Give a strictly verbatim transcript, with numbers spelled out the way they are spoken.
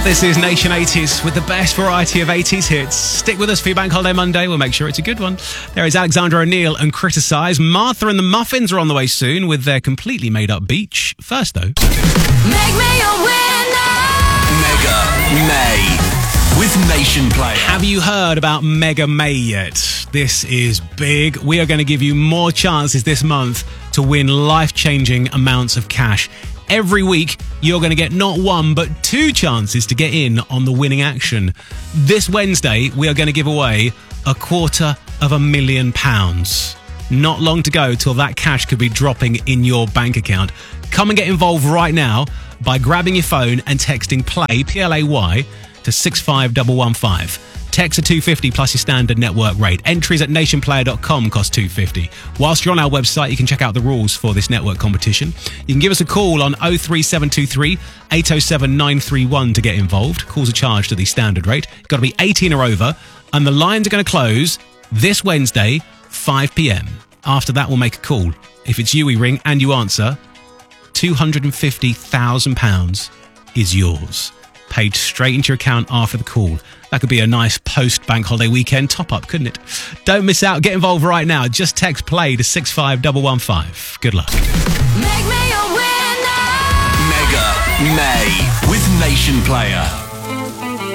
This is Nation eighties with the best variety of eighties hits. Stick with us for your Bank Holiday Monday. We'll make sure it's a good one. There is Alexander O'Neill and Criticise. Martha and the Muffins are on the way soon with their completely made-up beach. First, though... Make me a winner! Mega May with Nation Player. Have you heard about Mega May yet? This is big. We are going to give you more chances this month to win life-changing amounts of cash. Every week, you're going to get not one, but two chances to get in on the winning action. This Wednesday, we are going to give away a quarter of a million pounds. Not long to go till that cash could be dropping in your bank account. Come and get involved right now by grabbing your phone and texting PLAY, P L A Y, to six five one one five. Text are two hundred fifty plus your standard network rate. Entries at nation player dot com cost two hundred fifty. Whilst you're on our website, you can check out the rules for this network competition. You can give us a call on oh three seven two three, eight oh seven, nine three one to get involved. Calls are charged at the standard rate. You've got to be eighteen or over. And the lines are going to close this Wednesday, five p.m. After that, we'll make a call. If it's you we ring and you answer, two hundred fifty thousand pounds is yours. Paid straight into your account after the call. That could be a nice post-bank holiday weekend top-up, couldn't it? Don't miss out. Get involved right now. Just text PLAY to six five one one five. Good luck. Make me a winner! Mega May with Nation Player.